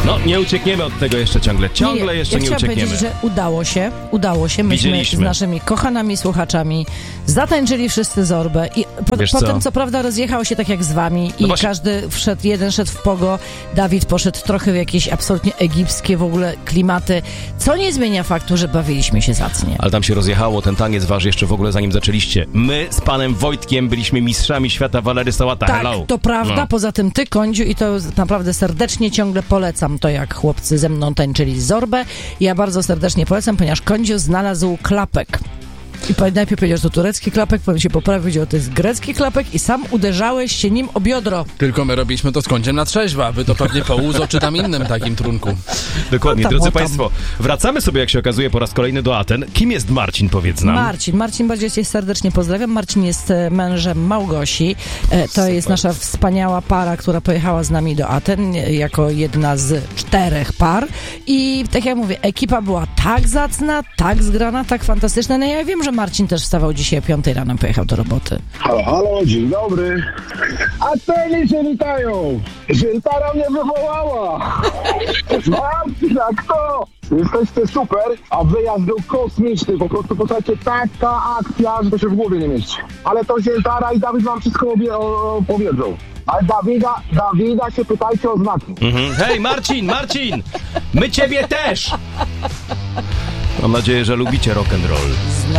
No, nie uciekniemy od tego jeszcze ciągle. Ciągle jeszcze nie uciekniemy. Chciałam powiedzieć, że udało się. Myśmy z naszymi kochanymi słuchaczami zatańczyli wszyscy Zorbę i potem co prawda rozjechał się tak jak z wami i każdy jeden szedł w pogo, Dawid poszedł trochę w jakieś absolutnie egipskie w ogóle klimaty, co nie zmienia faktu, że bawiliśmy się zacnie. Ale tam się rozjechało ten taniec wasz jeszcze w ogóle zanim zaczęliście. My z panem Wojtkiem byliśmy mistrzami świata Valery Sałata. Tak, hello. To prawda, no. Poza tym ty, Kądziu, i to naprawdę serdecznie ciągle polecam to, jak chłopcy ze mną tańczyli Zorbę. Ja bardzo serdecznie polecam, ponieważ Kądziu znalazł klapek. I najpierw powiedział, że to turecki klapek, potem się poprawił, powiedział, że to jest grecki klapek i sam uderzałeś się nim o biodro. Tylko my robiliśmy to z Kądziem na trzeźwo, a wy to pewnie po Uzo czy tam innym takim trunku. Dokładnie, drodzy państwo, wracamy sobie, jak się okazuje, po raz kolejny do Aten. Kim jest Marcin, powiedz nam? Marcin bardzo cię serdecznie pozdrawiam. Marcin jest mężem Małgosi. To jest nasza wspaniała para, która pojechała z nami do Aten jako jedna z 4 par. I tak jak mówię, ekipa była tak zacna, tak zgrana, tak fantastyczna. No ja wiem, że Marcin też wstawał dzisiaj o 5 rano, pojechał do roboty. Halo, dzień dobry. Ateny się witają. Żyltara mnie wywołała. Marcin, a kto? Jesteście super, a wyjazd był kosmiczny. Po prostu, posłuchajcie, taka akcja, że to się w głowie nie mieści. Ale to Żyltara i Dawid wam wszystko powiedzą. Ale Dawida się pytajcie o znaki. Hej, Marcin! My ciebie też! Mam nadzieję, że lubicie rock'n'roll.